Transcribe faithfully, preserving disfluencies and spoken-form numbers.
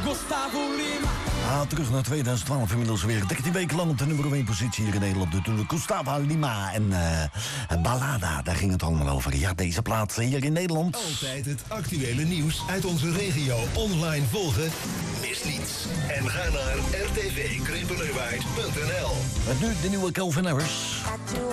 Gustavo Lima. Ah, terug naar tweeduizend twaalf, inmiddels weer dertien weken lang op de nummer één positie hier in Nederland. De Gustavo Lima en uh, Ballada, daar ging het allemaal over. Ja, deze plaats hier in Nederland. Altijd het actuele nieuws uit onze regio online volgen. Mis niets. En ga naar r t v streep leeuwarden punt n l. Met nu de nieuwe Calvin Harris.